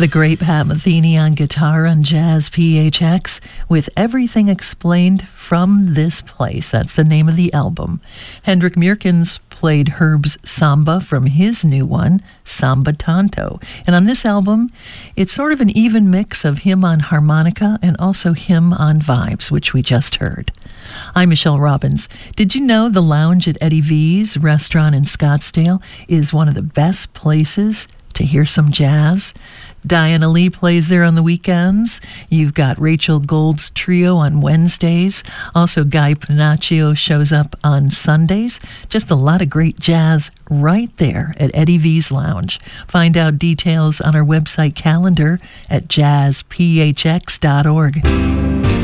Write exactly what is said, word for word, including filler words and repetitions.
The great Pat Metheny on guitar on Jazz P H X with Everything Explained from This Place. That's the name of the album. Hendrik Meerkens played Herb's Samba from his new one, Samba Tanto. And on this album, it's sort of an even mix of him on harmonica and also him on vibes, which we just heard. I'm Michelle Robbins. Did you know the lounge at Eddie V's restaurant in Scottsdale is one of the best places to hear some jazz? Diana Lee plays there on the weekends. You've got Rachel Gold's Trio on Wednesdays. Also, Guy Panaccio shows up on Sundays. Just a lot of great jazz right there at Eddie V's Lounge. Find out details on our website calendar at jazz p h x dot org.